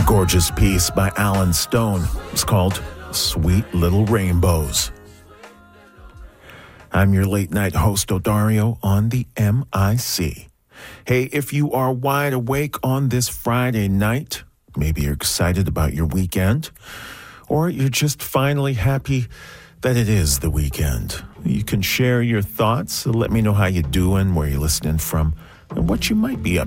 Gorgeous piece by Alan Stone. It's called Sweet Little Rainbows. I'm your late night host, Odario, on the MIC. Hey, if you are wide awake on this Friday night, maybe you're excited about your weekend, or you're just finally happy that it is the weekend. You can share your thoughts. Let me know how you're doing, where you're listening from, and what you might be up